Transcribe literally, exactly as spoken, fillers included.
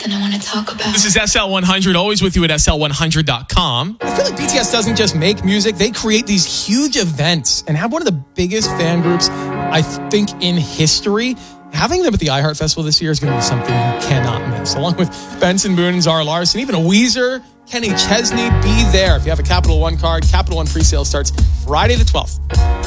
something I want to talk about. This is S L one hundred, always with you at S L one hundred dot com. I feel like B T S doesn't just make music, they create these huge events and have one of the biggest fan groups, I think, in history. Having them at the iHeart Festival this year is going to be something you cannot miss. Along with Benson Boone and Zara Larson, even a Weezer, Kenny Chesney, be there. If you have a Capital One card, Capital One presale starts Friday the twelfth.